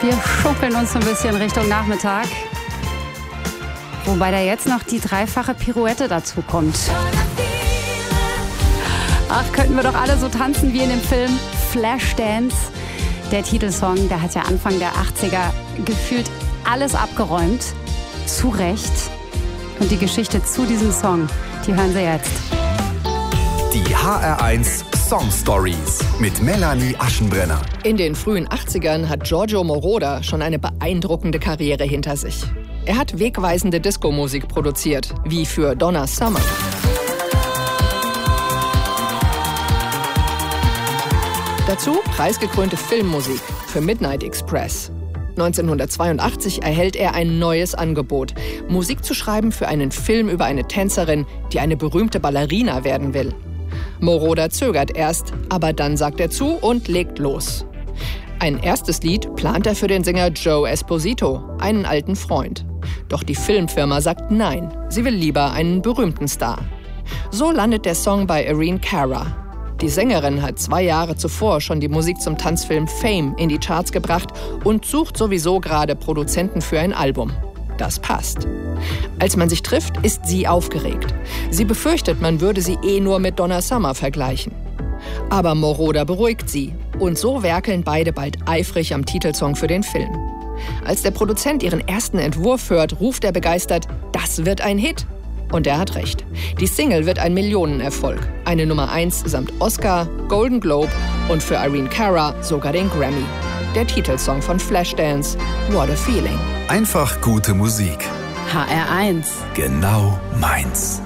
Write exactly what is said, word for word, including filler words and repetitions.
Wir schunkeln uns so ein bisschen Richtung Nachmittag. Wobei da jetzt noch die dreifache Pirouette dazu kommt. Ach, könnten wir doch alle so tanzen wie in dem Film Flashdance. Der Titelsong, der hat ja Anfang der achtziger gefühlt alles abgeräumt. Zu Recht. Und die Geschichte zu diesem Song, die hören Sie jetzt. Die H R eins Song Stories mit Melanie Aschenbrenner. In den frühen achtzigern hat Giorgio Moroder schon eine beeindruckende Karriere hinter sich. Er hat wegweisende Disco-Musik produziert, wie für Donna Summer. Dazu preisgekrönte Filmmusik für Midnight Express. neunzehnhundertzweiundachtzig erhält er ein neues Angebot, Musik zu schreiben für einen Film über eine Tänzerin, die eine berühmte Ballerina werden will. Moroder zögert erst, aber dann sagt er zu und legt los. Ein erstes Lied plant er für den Sänger Joe Esposito, einen alten Freund. Doch die Filmfirma sagt nein, sie will lieber einen berühmten Star. So landet der Song bei Irene Cara. Die Sängerin hat zwei Jahre zuvor schon die Musik zum Tanzfilm Fame in die Charts gebracht und sucht sowieso gerade Produzenten für ein Album. Das passt. Als man sich trifft, ist sie aufgeregt. Sie befürchtet, man würde sie eh nur mit Donna Summer vergleichen. Aber Moroder beruhigt sie und so werkeln beide bald eifrig am Titelsong für den Film. Als der Produzent ihren ersten Entwurf hört, ruft er begeistert, das wird ein Hit. Und er hat recht. Die Single wird ein Millionenerfolg. Eine Nummer eins samt Oscar, Golden Globe und für Irene Cara sogar den Grammy. Der Titelsong von Flashdance, What a Feeling. Einfach gute Musik. H R eins. Genau meins.